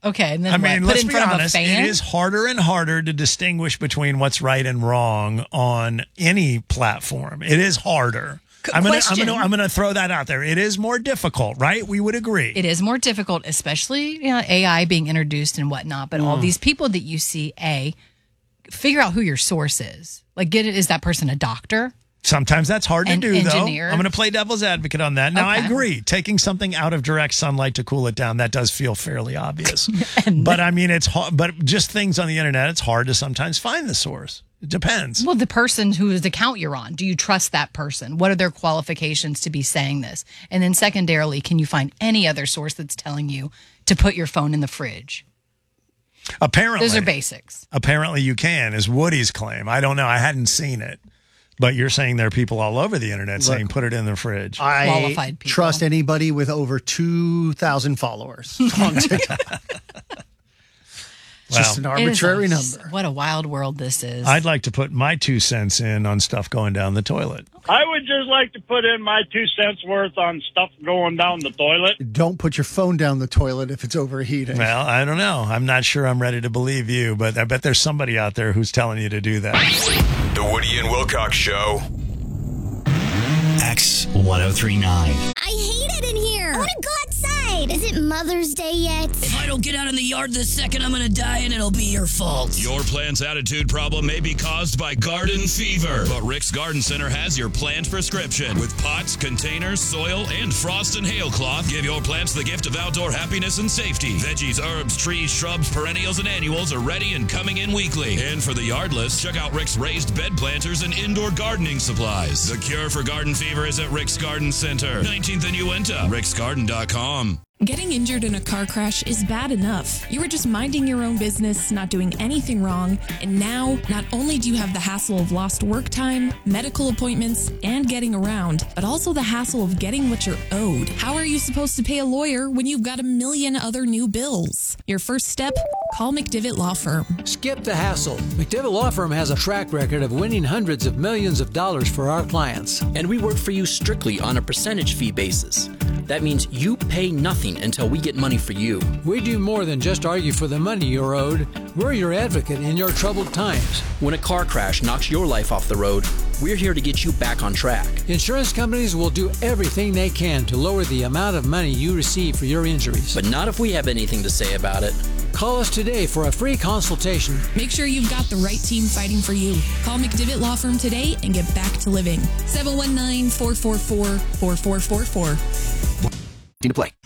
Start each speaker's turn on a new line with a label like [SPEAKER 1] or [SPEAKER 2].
[SPEAKER 1] Okay, and then
[SPEAKER 2] I mean,
[SPEAKER 1] put
[SPEAKER 2] let's
[SPEAKER 1] in
[SPEAKER 2] be
[SPEAKER 1] front
[SPEAKER 2] honest.
[SPEAKER 1] of a fan?
[SPEAKER 2] It is harder and harder to distinguish between what's right and wrong on any platform. It is harder. I'm gonna throw that out there. It is more difficult, right? We would agree.
[SPEAKER 1] It is more difficult, especially AI being introduced and whatnot. But all these people that you see, figure out who your source is. Like, is that person a doctor?
[SPEAKER 2] Sometimes that's hard to do,
[SPEAKER 1] engineer.
[SPEAKER 2] though. I'm going to play devil's advocate on that. Now, I agree. Taking something out of direct sunlight to cool it down, that does feel fairly obvious. But I mean, it's hard. But just things on the internet, it's hard to sometimes find the source. It depends.
[SPEAKER 1] Well, the person whose account you're on, do you trust that person? What are their qualifications to be saying this? And then secondarily, can you find any other source that's telling you to put your phone in the fridge?
[SPEAKER 2] Apparently.
[SPEAKER 1] Those are basics.
[SPEAKER 2] Apparently you can, is Woody's claim. I don't know. I hadn't seen it. But you're saying there are people all over the internet saying put it in the fridge.
[SPEAKER 1] Qualified people.
[SPEAKER 3] Trust anybody with over 2,000 followers on TikTok. Just an arbitrary number.
[SPEAKER 1] What a wild world this is.
[SPEAKER 2] I'd like to put my 2 cents in on stuff going down the toilet.
[SPEAKER 4] I would just like to put in my 2 cents worth on stuff going down the toilet.
[SPEAKER 3] Don't put your phone down the toilet if it's overheating.
[SPEAKER 2] Well, I don't know. I'm not sure I'm ready to believe you, but I bet there's somebody out there who's telling you to do that.
[SPEAKER 5] The Woody and Wilcox Show.
[SPEAKER 6] X1039.
[SPEAKER 7] I hate it in here. I want to go outside. Is it Mother's Day yet?
[SPEAKER 8] If I don't get out in the yard this second, I'm going to die and it'll be your fault.
[SPEAKER 5] Your plant's attitude problem may be caused by garden fever, but Rick's Garden Center has your plant prescription. With pots, containers, soil, and frost and hail cloth, give your plants the gift of outdoor happiness and safety. Veggies, herbs, trees, shrubs, perennials, and annuals are ready and coming in weekly. And for the yardless, check out Rick's raised bed planters and indoor gardening supplies. The cure for garden fever is at Rick's Garden Center, 19th and Uinta, ricksgarden.com.
[SPEAKER 9] Getting injured in a car crash is bad enough. You were just minding your own business, not doing anything wrong, and now not only do you have the hassle of lost work time, medical appointments, and getting around, but also the hassle of getting what you're owed. How are you supposed to pay a lawyer when you've got a million other new bills? Your first step? Call McDivitt Law Firm.
[SPEAKER 10] Skip the hassle. McDivitt Law Firm has a track record of winning hundreds of millions of dollars for our clients.
[SPEAKER 11] And we work for you strictly on a percentage fee basis. That means you pay nothing until we get money for you.
[SPEAKER 10] We do more than just argue for the money you're owed. We're your advocate in your troubled times.
[SPEAKER 11] When a car crash knocks your life off the road, we're here to get you back on track.
[SPEAKER 10] Insurance companies will do everything they can to lower the amount of money you receive for your injuries.
[SPEAKER 11] But not if we have anything to say about it.
[SPEAKER 10] Call us today for a free consultation.
[SPEAKER 9] Make sure you've got the right team fighting for you. Call McDivitt Law Firm today and get back to living. 719-444-4444.
[SPEAKER 11] Need to play.